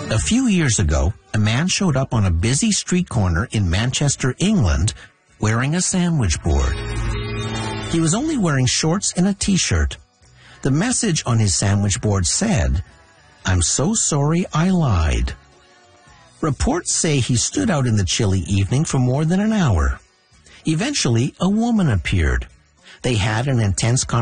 A few years ago, a man showed up on a busy street corner in Manchester, England, wearing a sandwich board. He was only wearing shorts and a t-shirt. The message on his sandwich board said, "I'm so sorry I lied." Reports say he stood out in the chilly evening for more than an hour. Eventually, a woman appeared. They had an intense conversation.